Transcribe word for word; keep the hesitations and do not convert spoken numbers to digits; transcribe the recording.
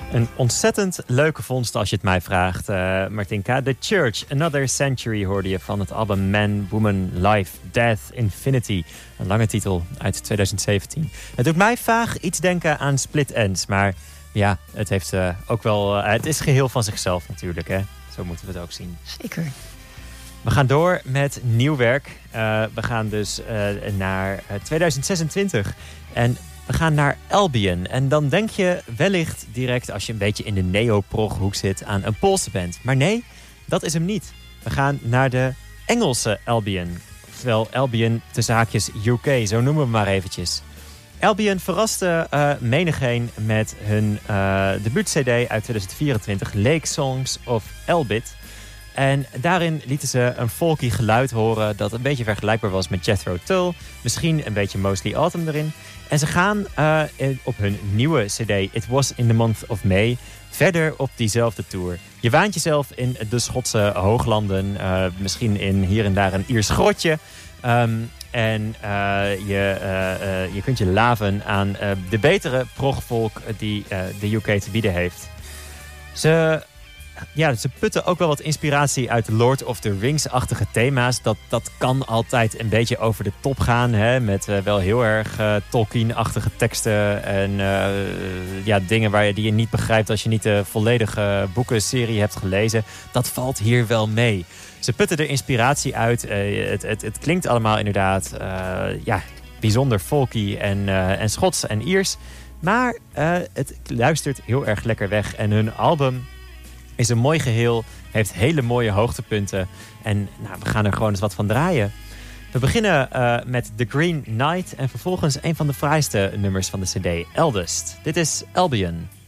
Een ontzettend leuke vondst als je het mij vraagt, uh, Martinka. The Church, Another Century hoorde je van het album Man, Woman, Life, Death, Infinity. Een lange titel uit twintig zeventien. Het doet mij vaag iets denken aan Split Enz. Maar ja, het, heeft, uh, ook wel, uh, het is geheel van zichzelf natuurlijk. Hè? Zo moeten we het ook zien. Zeker. We gaan door met nieuw werk. Uh, we gaan dus uh, naar uh, twintig zesentwintig. En we gaan naar Albion. En dan denk je wellicht direct, als je een beetje in de neo-prog-hoek zit, aan een Poolse band. Maar nee, dat is hem niet. We gaan naar de Engelse Albion. Oftewel Albion te zaakjes U K, zo noemen we hem maar eventjes. Albion verraste uh, menigeen met hun uh, debuut-cd uit twintig vierentwintig, Lake Songs of Elbit. En daarin lieten ze een folky geluid horen dat een beetje vergelijkbaar was met Jethro Tull. Misschien een beetje Mostly Autumn erin. En ze gaan uh, op hun nieuwe cd, It Was in the Month of May, verder op diezelfde tour. Je waant jezelf in de Schotse hooglanden, uh, misschien in hier en daar een Iers grotje. Um, en uh, je, uh, uh, je kunt je laven aan uh, de betere progvolk die uh, de U K te bieden heeft. Ze... Ja, ze putten ook wel wat inspiratie uit Lord of the Rings-achtige thema's. Dat, dat kan altijd een beetje over de top gaan. Hè? Met uh, wel heel erg uh, Tolkien-achtige teksten. En uh, ja, dingen waar je, die je niet begrijpt als je niet de volledige boekenserie hebt gelezen. Dat valt hier wel mee. Ze putten er inspiratie uit. Uh, het, het, het klinkt allemaal inderdaad uh, ja, bijzonder folky en, uh, en Schots en Iers. Maar uh, het luistert heel erg lekker weg. En hun album is een mooi geheel, heeft hele mooie hoogtepunten. En nou, we gaan er gewoon eens wat van draaien. We beginnen uh, met The Green Knight en vervolgens een van de fraaiste nummers van de cd, Eldest. Dit is Albion.